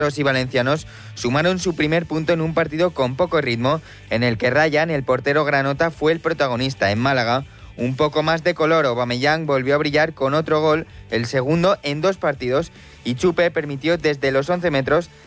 Los y valencianos sumaron su primer punto en un partido con poco ritmo, en el que Ryan, el portero granota, fue el protagonista. En Málaga, un poco más de color. Aubameyang volvió a brillar con otro gol, el segundo en 2 partidos, y Chupe permitió desde los 11 metros